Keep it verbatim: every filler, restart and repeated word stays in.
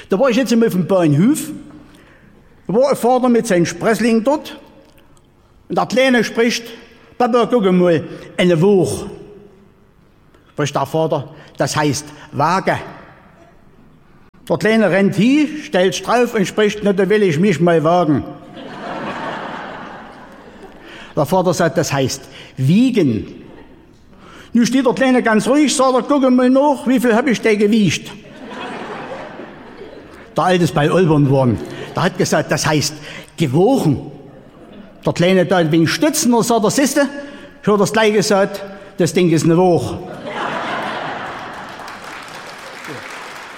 Da war ich jetzt auf dem Bahnhof, da war ein Vater mit seinem Sprössling dort, und der Kleine spricht, Papa, guck mal, eine Woche. Spricht der Vater, das heißt Waage. Der Kleine rennt hin, stellt sich drauf und spricht, na, da will ich mich mal wagen. Der Vater sagt, das heißt wiegen. Nun steht der Kleine ganz ruhig, sagt er, guck mal nach, wie viel habe ich denn gewiegt? Der Alte ist bei Olbern geworden. Der hat gesagt, das heißt gewogen. Der Kleine da ein wenig stützen, und sagt er, siehste, ich habe das gleich gesagt, das Ding ist eine Woche.